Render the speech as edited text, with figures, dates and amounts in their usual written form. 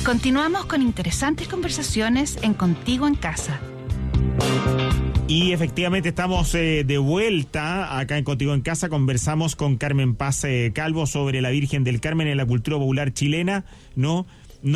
Continuamos con interesantes conversaciones en Contigo en Casa. Y efectivamente estamos de vuelta acá en Contigo en Casa. Conversamos con Carmen Paz Calvo sobre la Virgen del Carmen en la cultura popular chilena, ¿no?